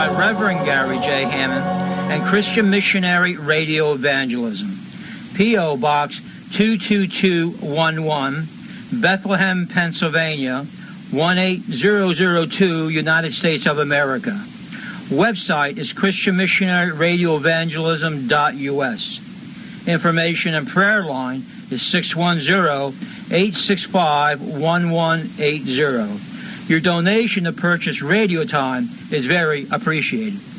by Reverend Gary J. Hammond and Christian Missionary Radio Evangelism. P.O. Box 22211, Bethlehem, Pennsylvania 18002, United States of America. Website is christianmissionaryradioevangelism.us. Information and prayer line is 610-865-1180. Your donation to purchase radio time is very appreciated.